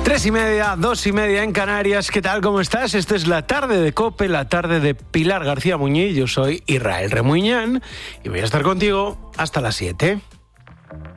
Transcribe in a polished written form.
3:30, 2:30 en Canarias. ¿Qué tal? ¿Cómo estás? Esta es la tarde de COPE, la tarde de Pilar García Muñiz. Yo soy Israel Remuñán y voy a estar contigo hasta las 7.